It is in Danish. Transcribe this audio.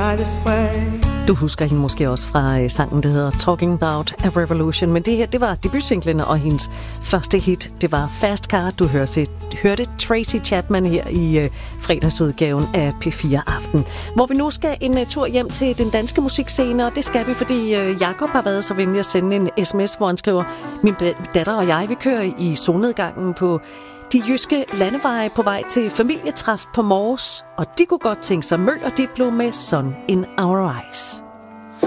Du husker hende måske også fra sangen, der hedder Talking About a Revolution, men det her, det var debutsinglen, og hendes første hit, det var Fast Car. Du hørte Tracy Chapman her i fredagsudgaven af P4 Aften, hvor vi nu skal en tur hjem til den danske musikscene, og det skal vi, fordi Jakob har været så venlig at sende en sms, hvor han skriver: min datter og jeg, vi kører i solnedgangen på de jyske landeveje på vej til familietræf på Mors, og de kunne godt tænke sig møl og diplo med Sun in Our Eyes.